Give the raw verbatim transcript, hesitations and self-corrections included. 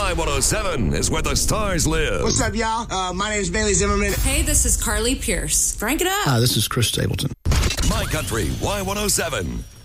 Y one oh seven is where the stars live. What's up, y'all? Uh, my name is Bailey Zimmerman. Hey, this is Carly Pierce. Crank it up. Hi, this is Chris Stapleton. My Country Y one oh seven.